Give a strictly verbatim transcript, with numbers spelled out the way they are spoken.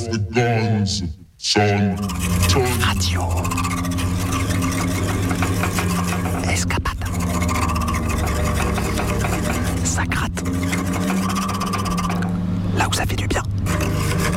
the guns, son. Turn. Radio. Escapade. Ça gratte. Là où ça fait du bien.